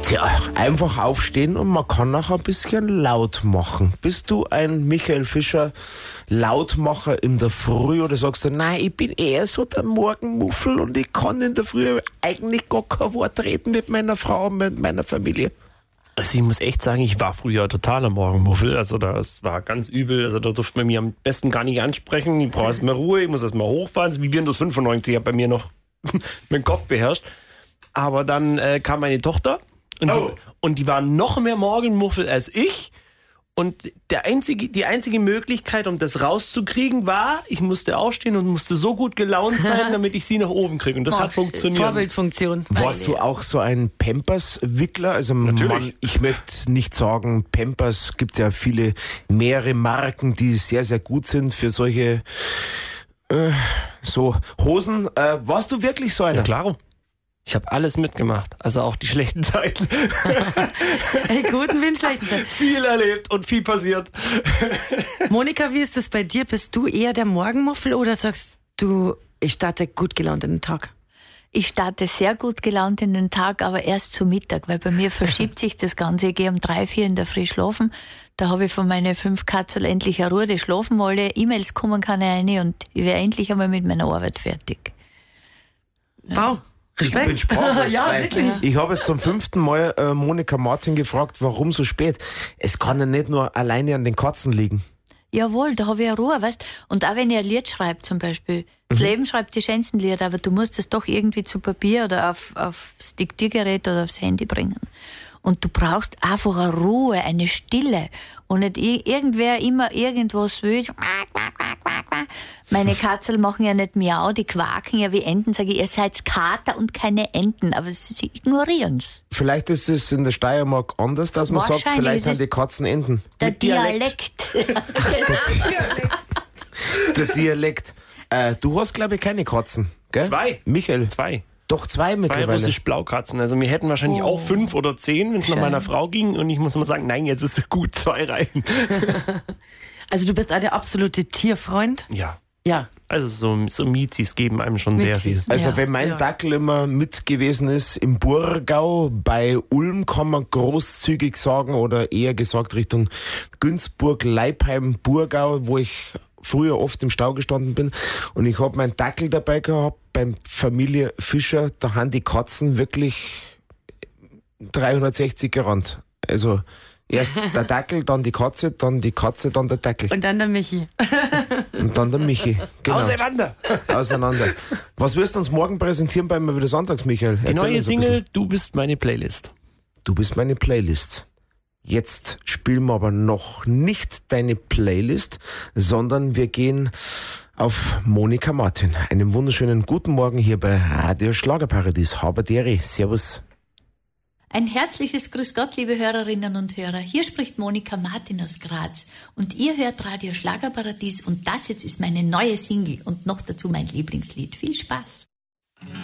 Tja, einfach aufstehen und man kann auch ein bisschen laut machen. Bist du ein Michael Fischer Lautmacher in der Früh oder sagst du, nein, ich bin eher so der Morgenmuffel und ich kann in der Früh eigentlich gar kein Wort reden mit meiner Frau und mit meiner Familie? Also ich muss echt sagen, ich war früher totaler Morgenmuffel. Also das war ganz übel. Also da durfte man mich am besten gar nicht ansprechen. Ich brauche erstmal Ruhe, ich muss erstmal hochfahren. Das ist wie Windows 95 hat bei mir noch meinen Kopf beherrscht. Aber dann kam meine Tochter und die war noch mehr Morgenmuffel als ich. Und die einzige Möglichkeit, um das rauszukriegen, war, ich musste aufstehen und musste so gut gelaunt sein, damit ich sie nach oben kriege. Und das hat funktioniert. Vorbildfunktion. Warst du auch so ein Pampers-Wickler? Also Natürlich. Ich möchte nicht sagen, Pampers gibt ja mehrere Marken, die sehr, sehr gut sind für solche so Hosen. Warst du wirklich so einer? Ja, klaro. Ich habe alles mitgemacht, also auch die schlechten Zeiten. Guten wie in schlechten Zeiten. Viel erlebt und viel passiert. Monika, wie ist das bei dir? Bist du eher der Morgenmuffel oder sagst du, ich starte gut gelaunt in den Tag? Ich starte sehr gut gelaunt in den Tag, aber erst zu Mittag, weil bei mir verschiebt sich das Ganze. Ich gehe um 3, 4 in der Früh schlafen. Da habe ich von meinen 5 Katzel endlich eine Ruhe, die schlafen alle. E-Mails kommen keine rein und ich wäre endlich einmal mit meiner Arbeit fertig. Wow. Respekt. Ich bin sprachlos. Ja, weil wirklich. Ich habe jetzt zum 5. Mal Monika Martin gefragt, warum so spät? Es kann ja nicht nur alleine an den Katzen liegen. Jawohl, da habe ich eine Ruhe, weißt. Und auch wenn ich ein Lied schreibe zum Beispiel. Das Leben schreibt die schönsten Lieder, aber du musst es doch irgendwie zu Papier oder aufs Diktiergerät oder aufs Handy bringen. Und du brauchst einfach eine Ruhe, eine Stille. Und nicht irgendwer immer irgendwas will. Meine Katzel machen ja nicht miau, die quaken ja wie Enten. Sage ich, ihr seid Kater und keine Enten. Aber sie ignorieren es. Vielleicht ist es in der Steiermark anders, dass man sagt, Wahrscheinlich vielleicht ist sind es die Katzen Enten. Der Mit Dialekt. Der Dialekt. Du hast, glaube ich, keine Katzen, gell? 2. Michael? 2. Doch 2 2 mittlerweile. russisch-Blaukatzen. Also wir hätten wahrscheinlich auch 5 oder 10, wenn es nach meiner Frau ging. Und ich muss immer sagen, nein, jetzt ist es gut, 2 Reihen. Also du bist der absolute Tierfreund? Ja. Ja. Also so Mizis geben einem schon sehr viel. Mizis. Also Ja, wenn mein ja. Dackel immer mit gewesen ist im Burgau, bei Ulm kann man großzügig sagen oder eher gesagt Richtung Günzburg, Leipheim, Burgau, wo ich früher oft im Stau gestanden bin und ich habe meinen Dackel dabei gehabt, beim Familie Fischer, da haben die Katzen wirklich 360 gerannt. Also erst der Dackel, dann die Katze, dann der Dackel Und dann der Michi. und dann der Michi. Genau. Auseinander. Was wirst du uns morgen präsentieren bei Mal wieder Sonntags, Michael? Die Erzähl neue uns ein bisschen. Single, Du bist meine Playlist. Du bist meine Playlist. Jetzt spielen wir aber noch nicht deine Playlist, sondern wir gehen auf Monika Martin. Einen wunderschönen guten Morgen hier bei Radio Schlagerparadies. Haberdere. Servus. Ein herzliches Grüß Gott, liebe Hörerinnen und Hörer. Hier spricht Monika Martin aus Graz. Und ihr hört Radio Schlagerparadies und das jetzt ist meine neue Single und noch dazu mein Lieblingslied. Viel Spaß.